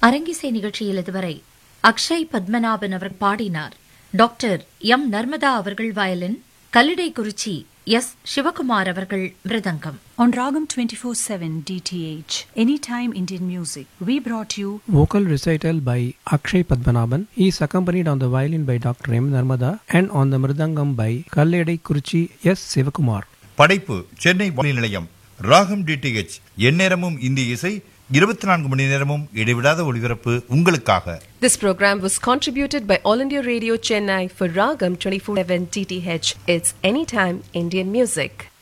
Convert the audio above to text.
அரங்கிசை நிகழ்ச்சியில் இதுவரை அக்ஷய் பத்மநாபன் அவர் பாடினார். டாக்டர் எம் நர்மதா அவர்கள் வயலின், கல்லிடைக்குறிச்சி எஸ் சிவகுமார் அவர்கள் மிருதங்கம். On Ragam 24/7 DTH, Anytime Indian Music, we brought you vocal recital by Akshay Padmanabhan. He is accompanied on the violin by Dr. M. Narmada and on the mridangam by Kalledai-Kurichi S. Sivakumar. படைப்பு சென்னை வானொலி நிலையம். ராகம் DTH, எந்நேரமும் இந்திய இசை, 24 மணி நேரமும் இடைவிடாத ஒளிபரப்பு உங்களுக்காக. This program was contributed by All India Radio Chennai for Ragam 24/7 DTH. It's Anytime Indian Music.